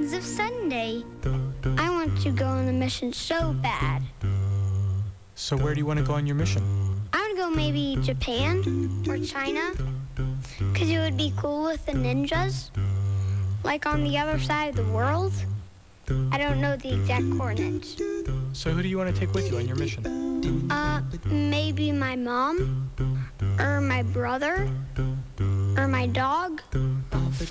Sons of Sunday. I want to go on a mission so bad. So where do you want to go on your mission? I want to go maybe Japan or China, because it would be cool with the ninjas, like on the other side of the world. I don't know the exact coordinates. So who do you want to take with you on your mission? Maybe my mom, or my brother, or my dog,